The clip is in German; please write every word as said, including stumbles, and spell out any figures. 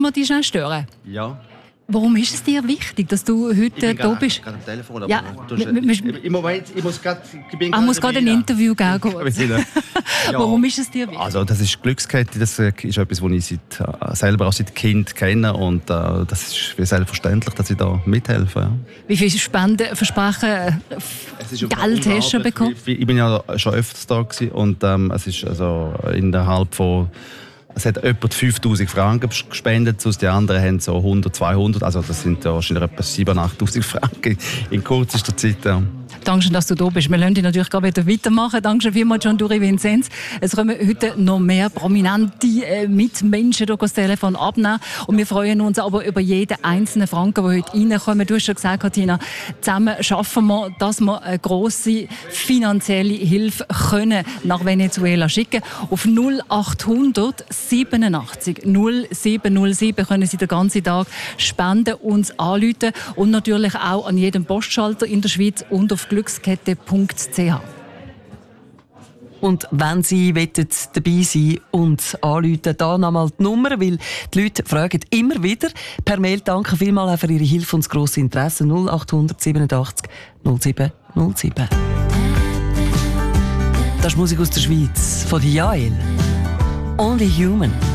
wir dich schnell stören? Ja. Warum ist es dir wichtig, dass du heute da bist? Ich bin gerade am Telefon, aber ja, du hast, im Moment, ich muss gerade... Ich muss gerade ein Interview geben. Ja. Warum ist es dir wichtig? Also das ist Glückskette, das ist etwas, was ich seit, äh, selber auch seit Kind kenne und äh, das ist wie selbstverständlich, dass ich da mithelfe. Ja. Wie viel Spendenversprechen äh, Geld hast du schon bekommen? Ich bin ja schon öfters da gewesen und ähm, es ist also innerhalb von... Es hat etwa fünftausend Franken gespendet, sonst die anderen haben so hundert, zweihundert. Also das sind ja wahrscheinlich etwa siebentausend, achttausend Franken in kürzester Zeit. Ja. Dankeschön, dass du da bist. Wir lassen dich natürlich gerade wieder weitermachen. Dankeschön vielmals, John Duri Vinzenz. Es kommen heute noch mehr prominente äh, Mitmenschen durch das Telefon abnehmen. Und wir freuen uns aber über jeden einzelnen Franken, der heute reinkommt. Du hast schon gesagt, Katina, zusammen schaffen wir, dass wir eine grosse finanzielle Hilfe können nach Venezuela schicken. Auf null achthundert siebenundachtzig null sieben null sieben können Sie den ganzen Tag spenden, uns anrufen und natürlich auch an jedem Postschalter in der Schweiz und auf glückskette punkt c h. Und wenn Sie dabei sein und anrufen, da nochmal die Nummer, weil die Leute fragen immer wieder per Mail. Danke vielmals auch für Ihre Hilfe und das grosse Interesse. null achthundert siebenundachtzig null sieben null sieben. Das ist Musik aus der Schweiz von Jael. Only Human.